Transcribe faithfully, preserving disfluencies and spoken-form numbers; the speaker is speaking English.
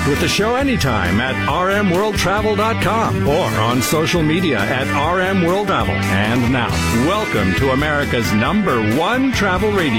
with the show anytime at r m world travel dot com or on social media at R M World Travel. And now, welcome to America's number one travel radio